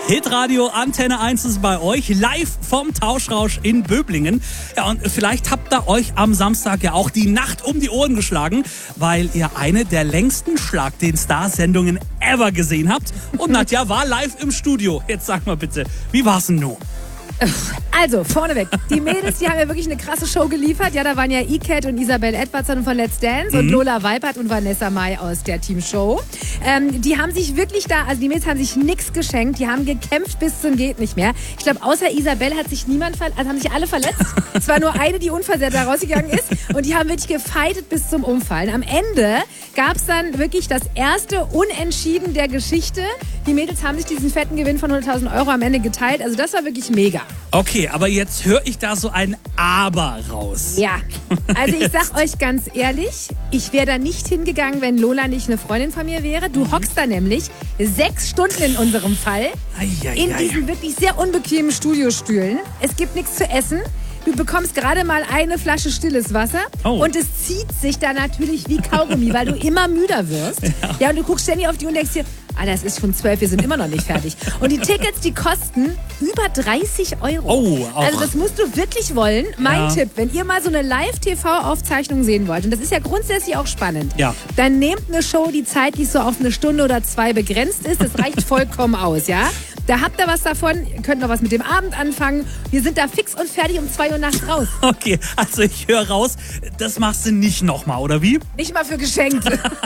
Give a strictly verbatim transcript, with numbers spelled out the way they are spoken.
Hitradio Antenne eins ist bei euch, live vom Tauschrausch in Böblingen. Ja, und vielleicht habt ihr euch am Samstag ja auch die Nacht um die Ohren geschlagen, weil ihr eine der längsten Schlag den Star-Sendungen ever gesehen habt. Und Nadja war live im Studio. Jetzt sag mal bitte, wie war's denn nun? Also, vorneweg, die Mädels, die haben ja wirklich eine krasse Show geliefert. Ja, da waren ja E-Cat und Isabel Edwardson von Let's Dance mhm. und Lola Weipert und Vanessa Mai aus der Team Show. Ähm, die haben sich wirklich da, also die Mädels haben sich nichts geschenkt. Die haben gekämpft bis zum geht nicht mehr. Ich glaube, außer Isabel hat sich niemand verletzt, also haben sich alle verletzt. Es war nur eine, die unversehrt da rausgegangen ist. Und die haben wirklich gefightet bis zum Umfallen. Am Ende gab es dann wirklich das erste Unentschieden der Geschichte. Die Mädels haben sich diesen fetten Gewinn von hunderttausend Euro am Ende geteilt. Also das war wirklich mega. Okay, aber jetzt höre ich da so ein Aber raus. Ja, also ich sag euch ganz ehrlich, ich wäre da nicht hingegangen, wenn Lola nicht eine Freundin von mir wäre. Du hockst da nämlich sechs Stunden in unserem Fall Ei, ei, in ei. diesen wirklich sehr unbequemen Studiostühlen. Es gibt nichts zu essen. Du bekommst gerade mal eine Flasche stilles Wasser oh. und es zieht sich da natürlich wie Kaugummi, weil du immer müder wirst. Ja. ja, und du guckst ständig auf die Uhr und denkst dir, ah, das ist schon zwölf, wir sind immer noch nicht fertig. Und die Tickets, die kosten über dreißig Euro. Oh, auch. Also das musst du wirklich wollen. Mein ja. Tipp, wenn ihr mal so eine Live-T V-Aufzeichnung sehen wollt, und das ist ja grundsätzlich auch spannend, ja. dann nehmt eine Show, die zeitlich so auf eine Stunde oder zwei begrenzt ist. Das reicht vollkommen aus, ja? Da habt ihr was davon, ihr könnt noch was mit dem Abend anfangen. Wir sind da fix und fertig um zwei Uhr nachts raus. Okay, also ich höre raus, das machst du nicht nochmal, oder wie? Nicht mal für geschenkt.